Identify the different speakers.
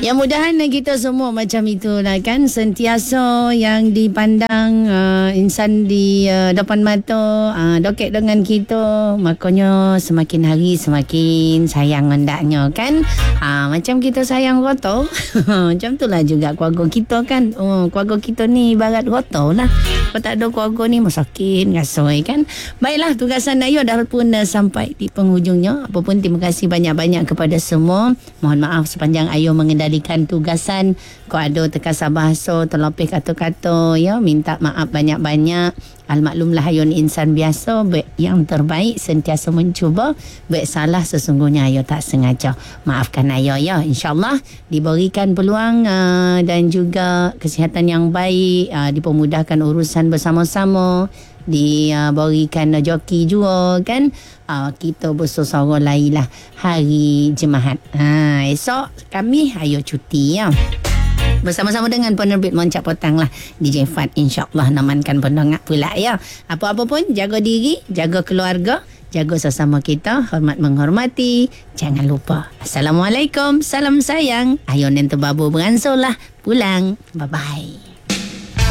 Speaker 1: Ya, mudahan kita semua macam itulah kan, sentiasa yang dipandang insan di depan mata, dokek dengan kita, makanya semakin hari semakin sayang hendaknya kan. Macam kita sayang roto macam itulah juga keluarga kita kan. Keluarga kita ni ibarat roto lah. Kalau tak ada keluarga ni masakin ngasoi kan. Baiklah, tugasan Ayu dah pun sampai di penghujungnya. Apapun, terima kasih banyak-banyak kepada semua. Mohon maaf sepanjang Ayu mengendalikan tugasan. Kalau ada terkasar bahasa, terlopeh kata-kata, ya, minta maaf banyak-banyak. Almaklumlah Ayu ni insan biasa, baik yang terbaik sentiasa mencuba, baik salah sesungguhnya Ayu tak sengaja. Maafkan Ayu ya. InsyaAllah diberikan peluang dan juga kesihatan yang baik, dipermudahkan urusan bersama-sama, diberikan joki juga kan. Kita bersosoro lain lah hari Jumaat. Esok kami Ayu cuti ya. Bersama-sama dengan penerbit Moncak Petang lah, DJ Fat, insyaAllah namankan pendengar pula ya. Apa-apa pun, jaga diri, jaga keluarga, jaga sesama kita, hormat menghormati. Jangan lupa. Assalamualaikum, salam sayang. Ayo nanti babu beransur lah pulang. Bye-bye.